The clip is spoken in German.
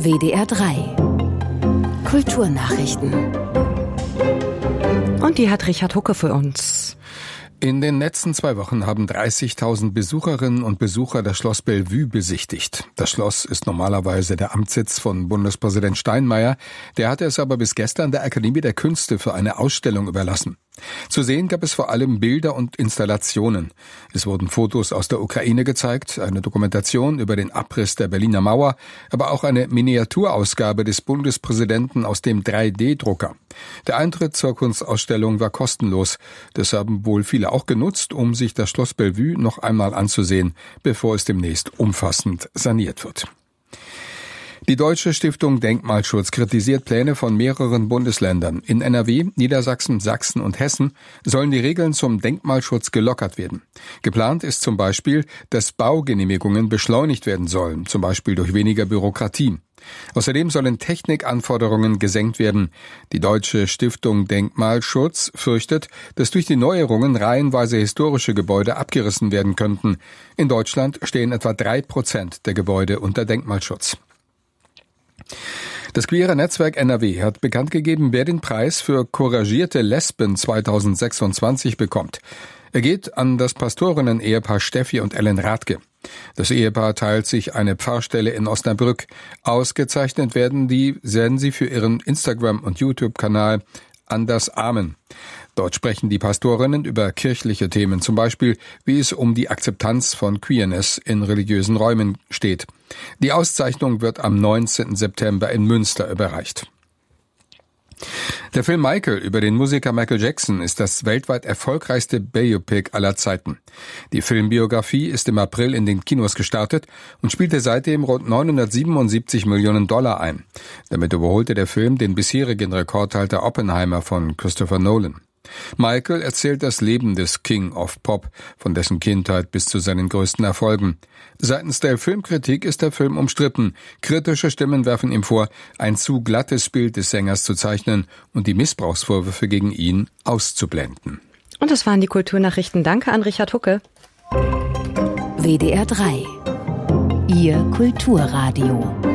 WDR 3 Kulturnachrichten. Und die hat Richard Hucke für uns. In den letzten 2 Wochen haben 30.000 Besucherinnen und Besucher das Schloss Bellevue besichtigt. Das Schloss ist normalerweise der Amtssitz von Bundespräsident Steinmeier. Der hatte es aber bis gestern der Akademie der Künste für eine Ausstellung überlassen. Zu sehen gab es vor allem Bilder und Installationen. Es wurden Fotos aus der Ukraine gezeigt, eine Dokumentation über den Abriss der Berliner Mauer, aber auch eine Miniaturausgabe des Bundespräsidenten aus dem 3D-Drucker. Der Eintritt zur Kunstausstellung war kostenlos. Das haben wohl viele auch genutzt, um sich das Schloss Bellevue noch einmal anzusehen, bevor es demnächst umfassend saniert wird. Die Deutsche Stiftung Denkmalschutz kritisiert Pläne von mehreren Bundesländern. In NRW, Niedersachsen, Sachsen und Hessen sollen die Regeln zum Denkmalschutz gelockert werden. Geplant ist zum Beispiel, dass Baugenehmigungen beschleunigt werden sollen, zum Beispiel durch weniger Bürokratie. Außerdem sollen Technikanforderungen gesenkt werden. Die Deutsche Stiftung Denkmalschutz fürchtet, dass durch die Neuerungen reihenweise historische Gebäude abgerissen werden könnten. In Deutschland stehen etwa 3% der Gebäude unter Denkmalschutz. Das queere Netzwerk NRW hat bekannt gegeben, wer den Preis für couragierte Lesben 2026 bekommt. Er geht an das Pastorinnen-Ehepaar Steffi und Ellen Rathke. Das Ehepaar teilt sich eine Pfarrstelle in Osnabrück. Ausgezeichnet werden sie für ihren Instagram- und YouTube-Kanal Anders Amen. Dort sprechen die Pastorinnen über kirchliche Themen, zum Beispiel, wie es um die Akzeptanz von Queerness in religiösen Räumen steht. Die Auszeichnung wird am 19. September in Münster überreicht. Der Film Michael über den Musiker Michael Jackson ist das weltweit erfolgreichste Biopic aller Zeiten. Die Filmbiografie ist im April in den Kinos gestartet und spielte seitdem rund $977 Millionen ein. Damit überholte der Film den bisherigen Rekordhalter Oppenheimer von Christopher Nolan. Michael erzählt das Leben des King of Pop, von dessen Kindheit bis zu seinen größten Erfolgen. Seitens der Filmkritik ist der Film umstritten. Kritische Stimmen werfen ihm vor, ein zu glattes Bild des Sängers zu zeichnen und die Missbrauchsvorwürfe gegen ihn auszublenden. Und das waren die Kulturnachrichten. Danke an Richard Hucke. WDR 3 Ihr Kulturradio.